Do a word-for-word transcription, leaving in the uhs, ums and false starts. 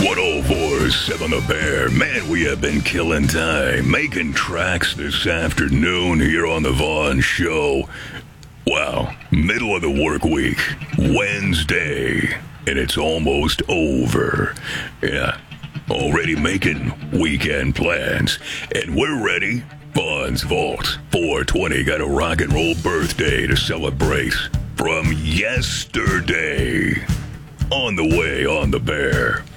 ten forty-seven The Bear. Man, we have been killing time, making tracks this afternoon here on the Vaughn Show. Wow, middle of the work week, Wednesday, and it's almost over. Yeah, already making weekend plans, and we're ready. Vaughn's Vault four twenty got a rock and roll birthday to celebrate from yesterday. On the way on the Bear.